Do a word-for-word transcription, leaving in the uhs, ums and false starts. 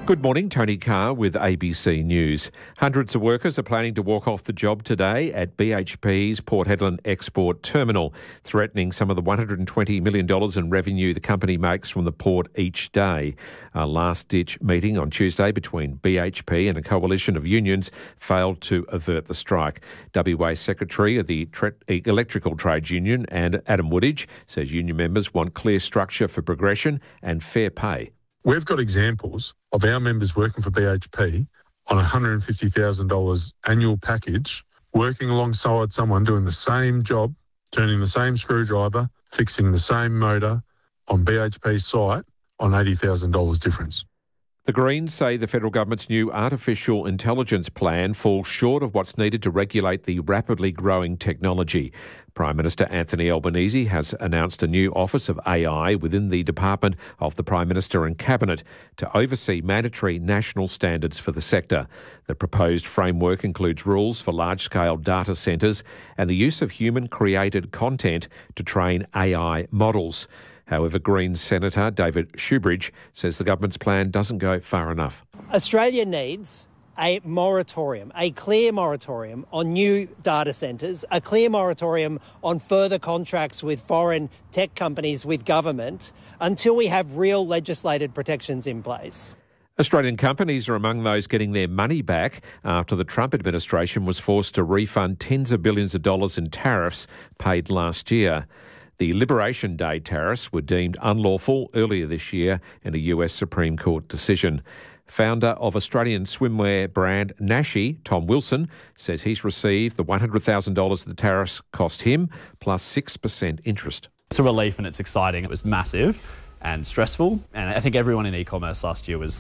Good morning, Tony Carr with A B C News. Hundreds of workers are planning to walk off the job today at B H P's Port Hedland Export Terminal, threatening some of the one hundred twenty million dollars in revenue the company makes from the port each day. A last-ditch meeting on Tuesday between B H P and a coalition of unions failed to avert the strike. W A Secretary of the Tre- Electrical Trades Union, and Adam Woodage, says union members want clear structure for progression and fair pay. We've got examples of our members working for B H P on a one hundred fifty thousand dollars annual package, working alongside someone doing the same job, turning the same screwdriver, fixing the same motor on B H P's site on eighty thousand dollars difference. The Greens say the federal government's new artificial intelligence plan falls short of what's needed to regulate the rapidly growing technology. Prime Minister Anthony Albanese has announced a new Office of A I within the Department of the Prime Minister and Cabinet to oversee mandatory national standards for the sector. The proposed framework includes rules for large-scale data centres and the use of human-created content to train A I models. However, Greens Senator David Shoebridge says the government's plan doesn't go far enough. Australia needs a moratorium, a clear moratorium on new data centres, a clear moratorium on further contracts with foreign tech companies with government until we have real legislated protections in place. Australian companies are among those getting their money back after the Trump administration was forced to refund tens of billions of dollars in tariffs paid last year. The Liberation Day tariffs were deemed unlawful earlier this year in a U S Supreme Court decision. Founder of Australian swimwear brand Nashi, Tom Wilson, says he's received the one hundred thousand dollars the tariffs cost him, plus six percent interest. It's a relief and it's exciting. It was massive and stressful, and I think everyone in e-commerce last year was